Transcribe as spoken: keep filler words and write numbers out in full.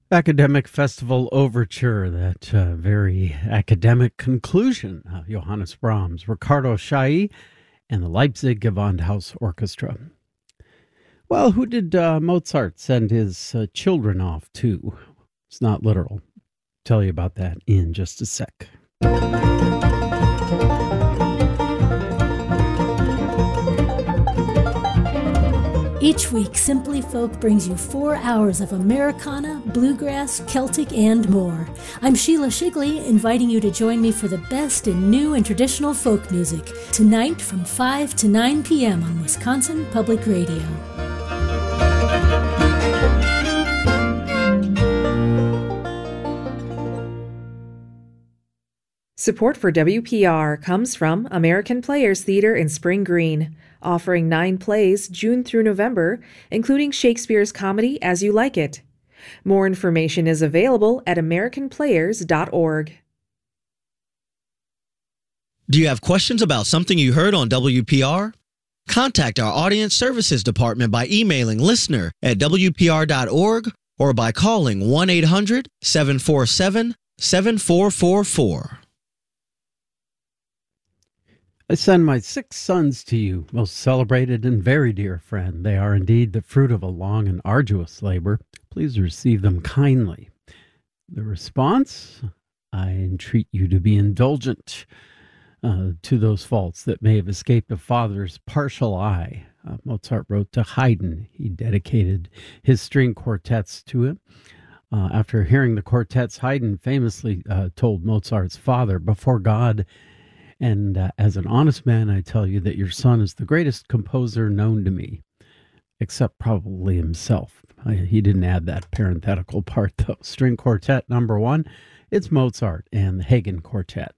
Academic Festival Overture, that uh, very academic conclusion. Uh, Johannes Brahms, Ricardo Chailly, and the Leipzig Gewandhaus Orchestra. Well, who did uh, Mozart send his uh, children off to? It's not literal. I'll tell you about that in just a sec. Each week, Simply Folk brings you four hours of Americana, bluegrass, Celtic, and more. I'm Sheila Shigley, inviting you to join me for the best in new and traditional folk music, tonight from five to nine p.m. on Wisconsin Public Radio. Support for W P R comes from American Players Theater in Spring Green, offering nine plays June through November, including Shakespeare's comedy As You Like It. More information is available at american players dot org. Do you have questions about something you heard on W P R? Contact our Audience Services Department by emailing listener at w p r dot org or by calling one eight hundred seven four seven seven four four four. I send my six sons to you, most celebrated and very dear friend. They are indeed the fruit of a long and arduous labor. Please receive them kindly. The response? I entreat you to be indulgent uh, to those faults that may have escaped a father's partial eye. Uh, Mozart wrote to Haydn. He dedicated his string quartets to him. Uh, after hearing the quartets, Haydn famously uh, told Mozart's father, "Before God and uh, as an honest man, I tell you that your son is the greatest composer known to me, except probably himself." I, he didn't add that parenthetical part, though. String quartet number one, it's Mozart and the Hagen Quartet.